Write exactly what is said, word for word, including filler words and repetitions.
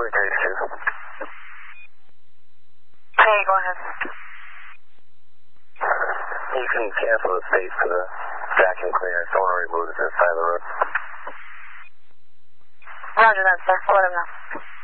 Charlie Grace two. Hey, go ahead. You can cancel the space for the vacuum cleaner. Someone already moved to the side of the road. Roger that, sir. I'll let him know.